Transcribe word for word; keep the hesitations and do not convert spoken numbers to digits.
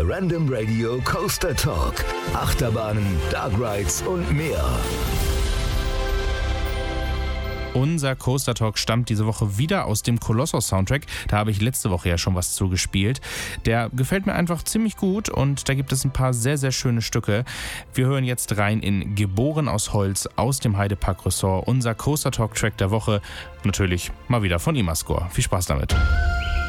Der Random Radio Coaster Talk. Achterbahnen, Dark Rides und mehr. Unser Coaster Talk stammt diese Woche wieder aus dem Kolossos-Soundtrack. Da habe ich letzte Woche ja schon was zugespielt. Der gefällt mir einfach ziemlich gut und da gibt es ein paar sehr, sehr schöne Stücke. Wir hören jetzt rein in Geboren aus Holz aus dem Heidepark Ressort. Unser Coaster Talk Track der Woche. Natürlich mal wieder von Imascore. Viel Spaß damit.